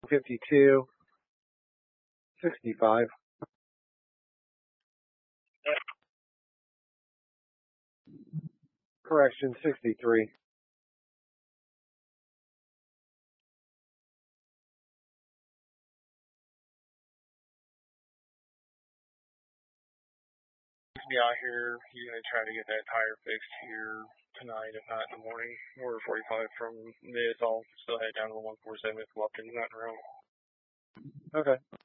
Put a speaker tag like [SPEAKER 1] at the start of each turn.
[SPEAKER 1] 52, 65. Correction, 63.
[SPEAKER 2] Be out here. He's gonna try to get that tire fixed here tonight, if not in the morning. We're 45 from mid. I'll still head down to the 147 if Lupton's not around.
[SPEAKER 1] Okay.